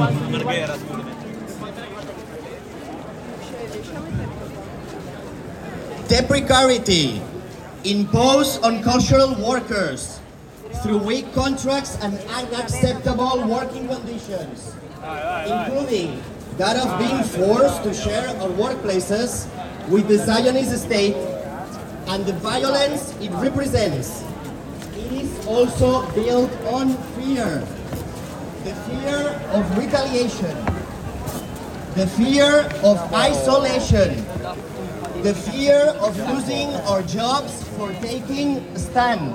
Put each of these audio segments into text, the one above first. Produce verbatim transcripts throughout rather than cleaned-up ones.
The precarity imposed on cultural workers through weak contracts and unacceptable working conditions, including that of being forced to share our workplaces with the Zionist state and the violence it represents. It is also built on fear. The fear of retaliation, the fear of isolation, the fear of losing our jobs for taking a stand.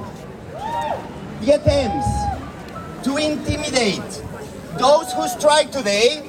The attempts to intimidate those who strike today